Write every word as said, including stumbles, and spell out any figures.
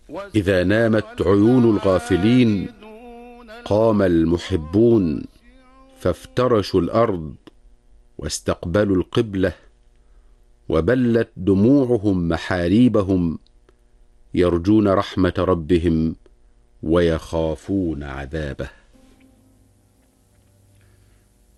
إذا نامت عيون الغافلين قام المحبون فافترشوا الأرض واستقبلوا القبلة، وبلت دموعهم محاريبهم، يرجون رحمة ربهم ويخافون عذابه.